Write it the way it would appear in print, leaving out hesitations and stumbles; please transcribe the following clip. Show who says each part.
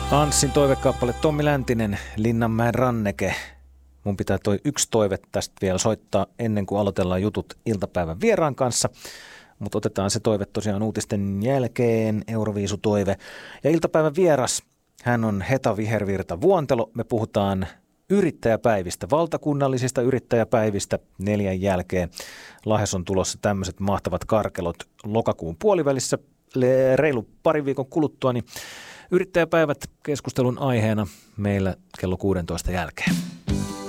Speaker 1: Anssin toivekappale Tommi Läntinen, Linnanmäen ranneke. Mun pitää toi yksi toive tästä vielä soittaa ennen kuin aloitellaan jutut iltapäivän vieraan kanssa. Mutta otetaan se toive tosiaan uutisten jälkeen, Euroviisutoive. Ja iltapäivän vieras, hän on Heta Vihervirta Vuontelo. Me puhutaan yrittäjäpäivistä, valtakunnallisista yrittäjäpäivistä 4 jälkeen. Lahes on tulossa tämmöiset mahtavat karkelot lokakuun puolivälissä, reilu parin viikon kuluttua, niin yrittäjäpäivät keskustelun aiheena meillä kello 16 jälkeen.